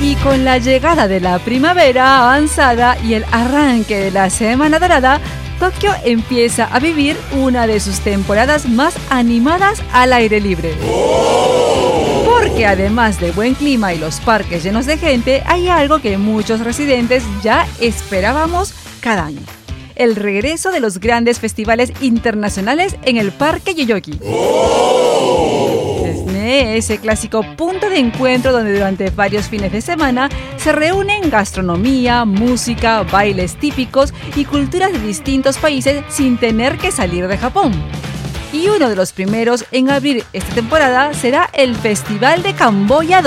Y con la llegada de la primavera avanzada y el arranque de la Semana Dorada, Tokio empieza a vivir una de sus temporadas más animadas al aire libre. Porque además de buen clima y los parques llenos de gente, hay algo que muchos residentes ya esperábamos cada año: el regreso de los grandes festivales internacionales en el Parque Yoyogi. Ese clásico punto de encuentro donde durante varios fines de semana se reúnen gastronomía, música, bailes típicos y culturas de distintos países sin tener que salir de Japón. Y uno de los primeros en abrir esta temporada será el Festival de Camboya